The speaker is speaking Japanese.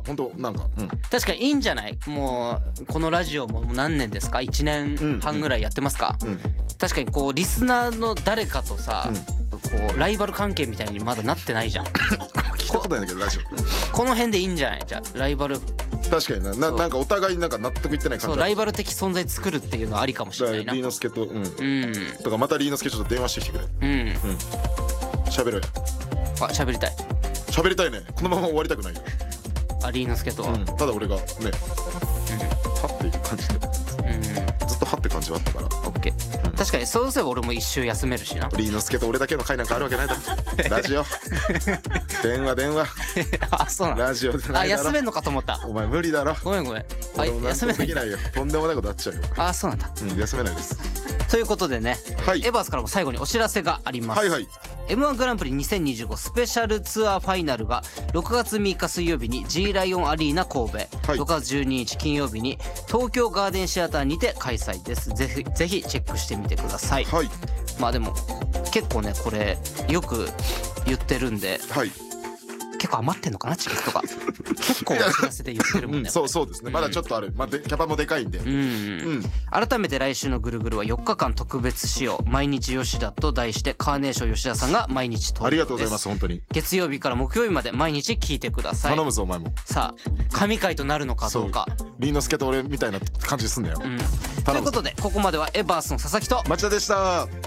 本当なんか、 確かにいいんじゃない？もうこのラジオももう何年ですか？1年半ぐらいやってますか？確かにこうリスナーの誰かとさ、こうライバル関係みたいにまだなってないじゃん。 聞いたことないんだけどラジオ。 この辺でいいんじゃない？じゃあライバル、 確かになんかお互いになんか納得いってない感じ。 そうライバル的存在作るっていうのはありかもしれないな。 リーノスケととかまたリーノスケちょっと電話してきてくれ。喋ろうよ。 あ、喋りたい。 喋りたいね。このまま終わりたくないよ。 あ、リーノスケとは、 ただ俺がね、はっていう感じで、ずっとはって感じはあったから。 オッケー。確かにそうすれば俺も一周休めるしな。 リーノスケと俺だけの会なんかあるわけないだろ。ラジオ電話あ、そうなの。 ラジオじゃないだろ。 あ、休めんのかと思った。 お前無理だろ。 ごめん。 俺も休めない。 できないよ。とんでもないことなっちゃうよ。 あ、そうなんだ。 休めないです。 ということでね、 はいエバースからも最後にお知らせがあります。 はいはい。 M1 グランプリ2025スペシャルツアーファイナルが6月3日水曜日に G ライオンアリーナ神戸、6月12日金曜日に東京ガーデンシアターにて開催です。ぜひチェックしてみてください。 はい。 まあでも結構ねこれよく言ってるんで、 はい。 結構余ってんのかなチケットが。結構お知らせで言ってるもんね。 そうですね。まだちょっとある。キャパもでかいんで。 改めて来週のぐるぐるは4日間特別仕様毎日吉田と題してカーネーション吉田さんが毎日登場です。 ありがとうございます本当に。 月曜日から木曜日まで毎日聞いてください。 頼むぞお前も。 さあ神回となるのかどうか。 リーノスケと俺みたいな感じすんだよ。 ということでここまではエバースの佐々木と町田でした。